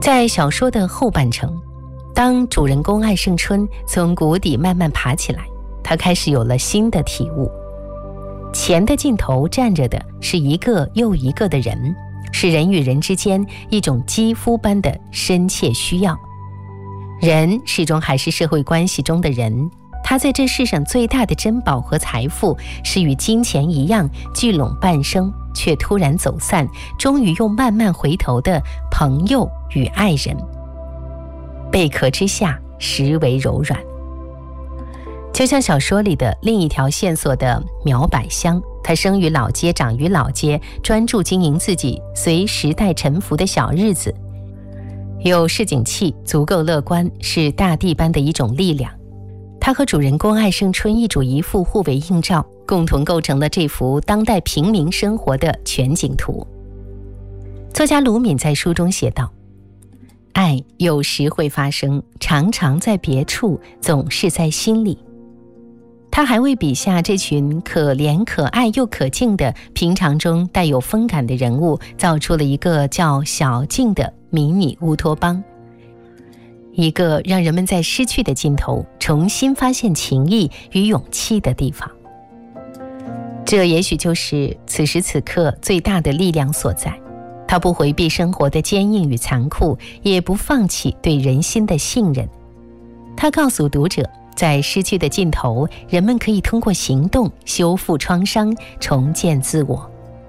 在小说的后半程，当主人公艾胜春从谷底慢慢爬起来，他开始有了新的体悟。前的尽头站着的是一个又一个的人，是人与人之间一种肌肤般的深切需要。人始终还是社会关系中的人，他在这世上最大的珍宝和财富是与金钱一样聚拢半生，却突然走散，终于又慢慢回头的朋友与爱人。贝壳之下实为柔软。就像小说里的另一条线索的苗百香，她生于老街，长于老街，专注经营自己随时代沉浮的小日子，有市井气，足够乐观，是大地般的一种力量。她和主人公艾胜春一主一副互为映照，共同构成了这幅当代平民生活的全景图。作家鲁敏在书中写道，爱有时会发生，常常在别处，总是在心里。他还为笔下这群可怜可爱又可敬的平常中带有风感的人物造出了一个叫小径的迷你乌托邦，一个让人们在失去的尽头重新发现情谊与勇气的地方。这也许就是此时此刻最大的力量所在。他不回避生活的坚硬与残酷，也不放弃对人心的信任。他告诉读者，在失去的尽头，人们可以通过行动修复创伤，重建自我。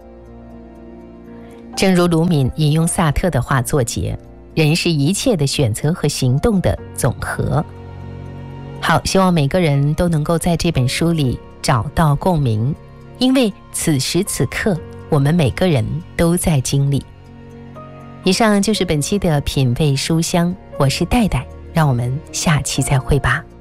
正如鲁敏引用萨特的话作结，人是一切的选择和行动的总和。好，希望每个人都能够在这本书里找到共鸣，因为此时此刻我们每个人都在经历。以上就是本期的品味书香，我是戴戴，让我们下期再会吧。